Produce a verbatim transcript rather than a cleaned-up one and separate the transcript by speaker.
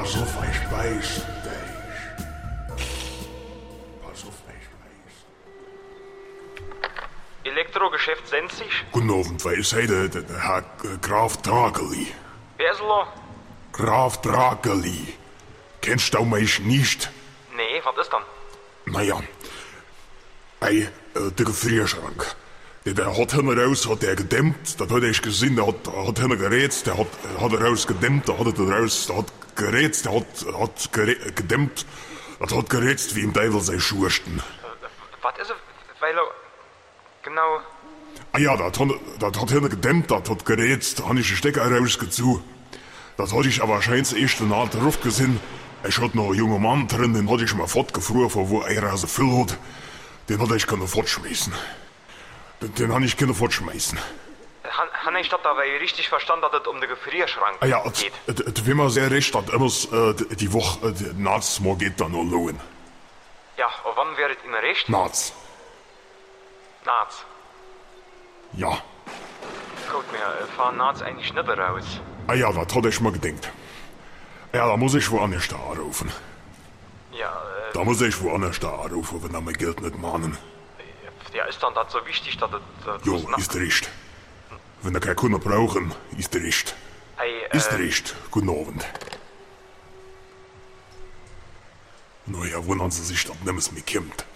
Speaker 1: Pass auf, ich weiß dich. Pass auf, ich weiß.
Speaker 2: Elektrogeschäft Senzig?
Speaker 1: Guten Abend, wer ist heute der, der Herr äh, Graf Drageli?
Speaker 2: Wer ist er?
Speaker 1: Graf Drageli. Kennst du mich nicht?
Speaker 2: Nee, was ist dann?
Speaker 1: Naja, ei, äh, der Gefrierschrank. Der, der hat hinten raus, hat der gedämmt, das hat ich gesehen, der hat, hat hinten gerätzt, der hat, hat er raus gedämmt, der hat er raus, der hat gerätzt, der hat, hat gerä, gedämmt, das hat gerätzt wie im Teufel sei Schursten.
Speaker 2: Was ist er? Weil er... Genau...
Speaker 1: Ah ja, das hat, das hat hinten gedämmt, das hat gerätzt, da habe ich den Stecker rausgezogen. Das hatte ich aber wahrscheinlich erst in der Luft gesehen. Ich hatte noch einen jungen Mann drin, den hatte ich mal fortgefroren, von wo er also viel hat. Den hatte ich können fortschmeißen. Den, den habe ich können fortschmeißen.
Speaker 2: Han ich das dabei richtig verstanden, dass es um den Gefrierschrank
Speaker 1: Ah ja,
Speaker 2: geht?
Speaker 1: es wäre mir sehr recht, dass immer äh, die Woche, äh, nachts mal geht dann noch lohnen.
Speaker 2: Ja, und wann wäre es Ihnen recht?
Speaker 1: Nachts.
Speaker 2: Nachts.
Speaker 1: Ja.
Speaker 2: Gut, wir fahren nachts eigentlich nicht raus.
Speaker 1: Ah ja, das hatte ich mal gedacht. Ja, da muss ich woanders da anrufen.
Speaker 2: Ja, äh...
Speaker 1: Da muss ich woanders da anrufen, wenn er mein Geld nicht mahnen.
Speaker 2: Ja, ist dann das so wichtig, dass es... Äh,
Speaker 1: Jo, ist recht. Wenn er keine Kunden brauchen, ist recht.
Speaker 2: Hey, äh...
Speaker 1: Ist recht. Guten Abend. Naja, wundern Sie sich, dass nichts mehr kommt.